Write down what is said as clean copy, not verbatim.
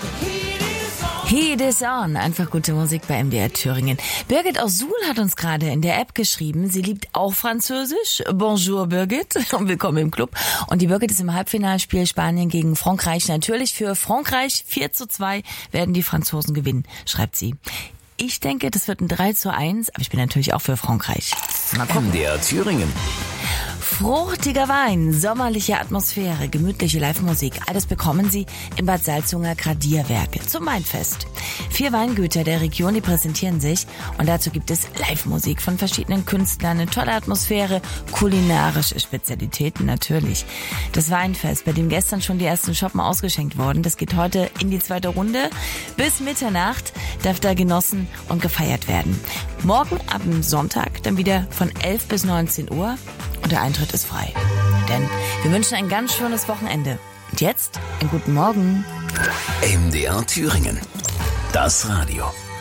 Heat is on. Einfach gute Musik bei MDR Thüringen. Birgit aus Suhl hat uns gerade in der App geschrieben. Sie liebt auch Französisch. Bonjour Birgit und willkommen im Club. Und die Birgit ist im Halbfinalspiel Spanien gegen Frankreich. Natürlich für Frankreich 4:2 werden die Franzosen gewinnen, schreibt sie. Ich denke, das wird ein 3:1, aber ich bin natürlich auch für Frankreich. Mal gucken. MDR Thüringen. Fruchtiger Wein, sommerliche Atmosphäre, gemütliche Live-Musik, alles bekommen Sie im Bad Salzunger Gradierwerk zum Weinfest. 4 Weingüter der Region, die präsentieren sich und dazu gibt es Live-Musik von verschiedenen Künstlern, eine tolle Atmosphäre, kulinarische Spezialitäten natürlich. Das Weinfest, bei dem gestern schon die ersten Schoppen ausgeschenkt wurden, das geht heute in die 2. Runde. Bis Mitternacht darf da genossen und gefeiert werden. Morgen ab dem Sonntag dann wieder von 11 bis 19 Uhr. Und der Eintritt ist frei. Denn wir wünschen ein ganz schönes Wochenende. Und jetzt einen guten Morgen. MDR Thüringen. Das Radio.